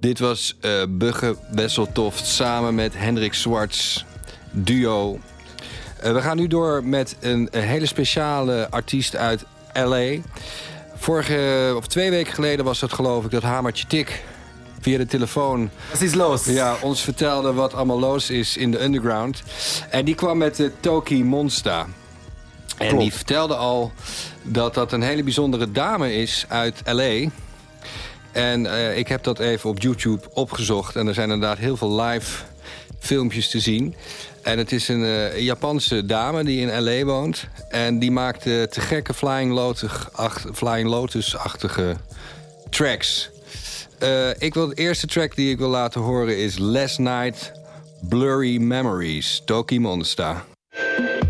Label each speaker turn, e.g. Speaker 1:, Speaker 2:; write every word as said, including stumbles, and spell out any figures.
Speaker 1: Dit was uh, Bugge Wesseltoft samen met Hendrik Swarts, duo. Uh, we gaan nu door met een, een hele speciale artiest uit L A. Vorige, of twee weken geleden was het geloof ik dat Hamertje Tik via de telefoon...
Speaker 2: Wat is los?
Speaker 1: Ja, ons vertelde wat allemaal los is in de underground. En die kwam met de Toki Monsta. En Klopt. Die vertelde al dat dat een hele bijzondere dame is uit L A. En uh, ik heb dat even op YouTube opgezocht. En er zijn inderdaad heel veel live filmpjes te zien. En het is een uh, Japanse dame die in L A woont. En die maakt uh, te gekke Flying Lotus-achtige Flying Lotus-achtige tracks. Uh, ik wil, de eerste track die ik wil laten horen is Last Night Blurry Memories, Toki Monsta.